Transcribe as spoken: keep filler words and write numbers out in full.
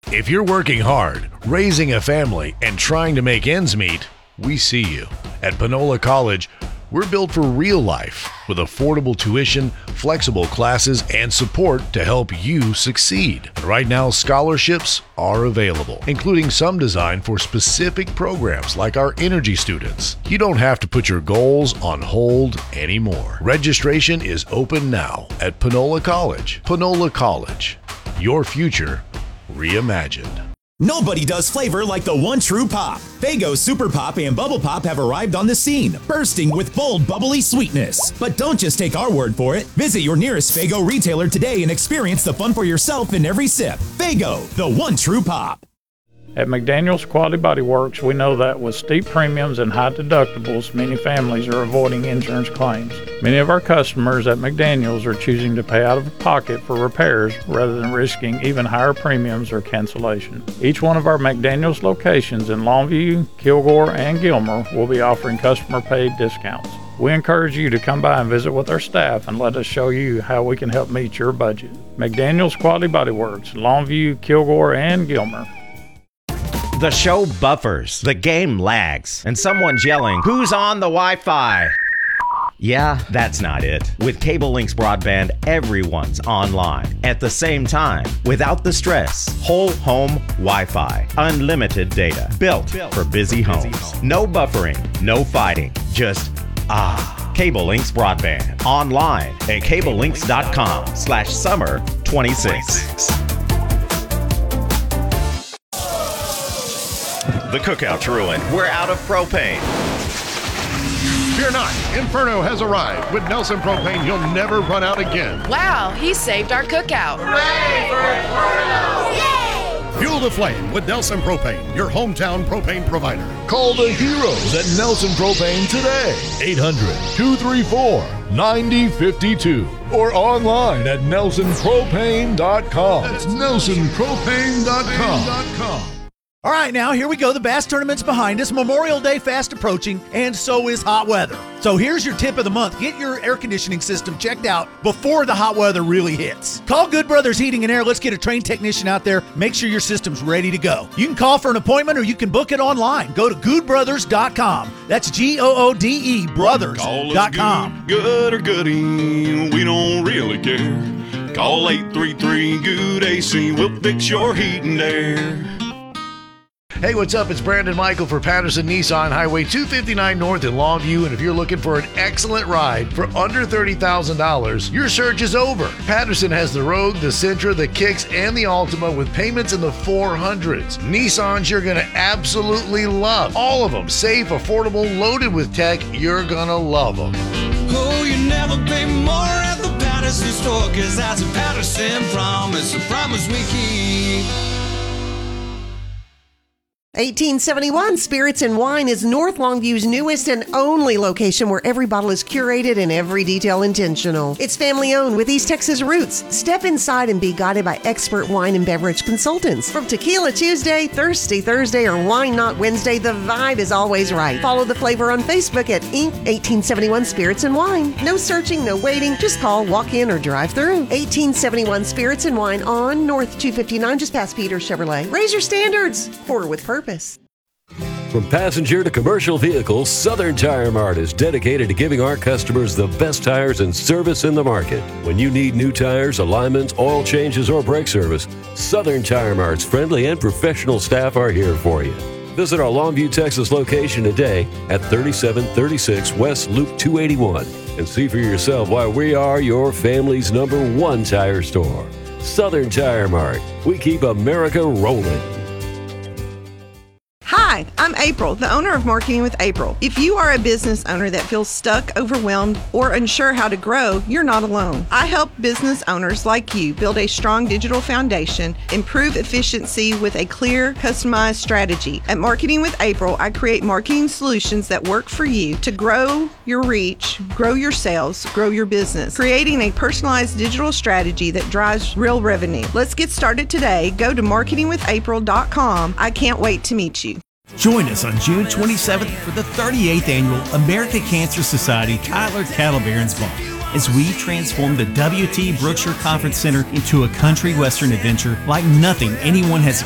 If you're working hard, raising a family, and trying to make ends meet, we see you. At Panola College, we're built for real life with affordable tuition, flexible classes, and support to help you succeed. And right now, scholarships are available, including some designed for specific programs like our energy students. You don't have to put your goals on hold anymore. Registration is open now at Panola College. Panola College, your future reimagined. Nobody does flavor like the one true pop. Faygo Super Pop and Bubble Pop have arrived on the scene, bursting with bold, bubbly sweetness. But don't just take our word for it. Visit your nearest Faygo retailer today and experience the fun for yourself in every sip. Faygo, the one true pop. At McDaniels Quality Body Works, we know that with steep premiums and high deductibles, many families are avoiding insurance claims. Many of our customers at McDaniels are choosing to pay out of pocket for repairs rather than risking even higher premiums or cancellation. Each one of our McDaniels locations in Longview, Kilgore, and Gilmer will be offering customer-paid discounts. We encourage you to come by and visit with our staff and let us show you how we can help meet your budget. McDaniels Quality Body Works, Longview, Kilgore, and Gilmer. The show buffers, the game lags, and someone's yelling, "Who's on the Wi-Fi?" Yeah, that's not it. With Cable Links Broadband, everyone's online at the same time, without the stress. Whole home Wi-Fi, unlimited data, built for busy homes. No buffering, no fighting, just ah. Cable Links Broadband, online at cablelinks.com slash summer 26. The cookout's ruined. We're out of propane. Fear not, Inferno has arrived. With Nelson Propane, you'll never run out again. Wow, he saved our cookout. Hooray for Inferno! Yay! Fuel the flame with Nelson Propane, your hometown propane provider. Call the heroes at Nelson Propane today. eight hundred, two three four, nine zero five two or online at nelson propane dot com. That's nelson propane dot com. All right, now here we go. The bass tournament's behind us. Memorial Day fast approaching, and so is hot weather. So here's your tip of the month. Get your air conditioning system checked out before the hot weather really hits. Call Good Brothers Heating and Air. Let's get a trained technician out there. Make sure your system's ready to go. You can call for an appointment or you can book it online. Go to good brothers dot com. That's G O O D E brothers dot com. Good, good or goody, we don't really care. Call eight three three, good A C. We'll fix your heat and air. Hey, what's up? It's Brandon Michael for Patterson Nissan, Highway two fifty-nine North in Longview, and if you're looking for an excellent ride for under thirty thousand dollars, your search is over. Patterson has the Rogue, the Sentra, the Kicks, and the Altima with payments in the four hundreds. Nissans you're going to absolutely love. All of them safe, affordable, loaded with tech. You're going to love them. Oh, you never pay more at the Patterson store, 'cause that's a Patterson promise, a promise we keep. eighteen seventy-one Spirits and Wine is North Longview's newest and only location where every bottle is curated and every detail intentional. It's family owned with East Texas roots. Step inside and be guided by expert wine and beverage consultants. From Tequila Tuesday, Thirsty Thursday, or Wine Not Wednesday, the vibe is always right. Follow the flavor on Facebook at Inc eighteen seventy-one Spirits and Wine. No searching, no waiting. Just call, walk in, or drive through. eighteen seventy-one Spirits and Wine on North two fifty-nine, just past Peter Chevrolet. Raise your standards. Forward with purpose. From passenger to commercial vehicles, Southern Tire Mart is dedicated to giving our customers the best tires and service in the market. When you need new tires, alignments, oil changes, or brake service, Southern Tire Mart's friendly and professional staff are here for you. Visit our Longview, Texas location today at thirty-seven thirty-six West Loop two eighty-one and see for yourself why we are your family's number one tire store. Southern Tire Mart. We keep America rolling. Hi, I'm April, the owner of Marketing with April. If you are a business owner that feels stuck, overwhelmed, or unsure how to grow, you're not alone. I help business owners like you build a strong digital foundation, improve efficiency with a clear, customized strategy. At Marketing with April, I create marketing solutions that work for you to grow your reach, grow your sales, grow your business, creating a personalized digital strategy that drives real revenue. Let's get started today. Go to marketing with april dot com. I can't wait to meet you. Join us on June twenty-seventh for the thirty-eighth Annual American Cancer Society Tyler Cattle Barons Ball as we transform the W T Brookshire Conference Center into a country western adventure like nothing anyone has